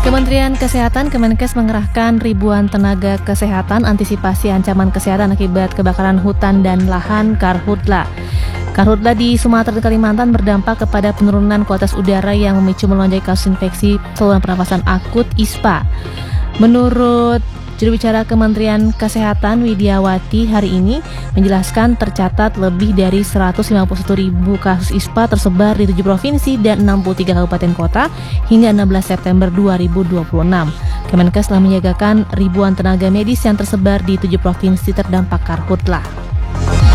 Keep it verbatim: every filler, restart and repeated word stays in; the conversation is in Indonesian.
Kementerian Kesehatan Kemenkes mengerahkan ribuan tenaga kesehatan antisipasi ancaman kesehatan akibat kebakaran hutan dan lahan Karhutla. Karhutla di Sumatera dan Kalimantan berdampak kepada penurunan kualitas udara yang memicu melonjaknya kasus infeksi saluran pernafasan akut I S P A. Menurut juru bicara Kementerian Kesehatan Widiawati hari ini menjelaskan tercatat lebih dari seratus lima puluh satu ribu kasus I S P A tersebar di tujuh provinsi dan enam puluh tiga kabupaten kota hingga enam belas September dua ribu dua puluh enam. Kemenkes telah menyiagakan ribuan tenaga medis yang tersebar di tujuh provinsi terdampak Karhutla.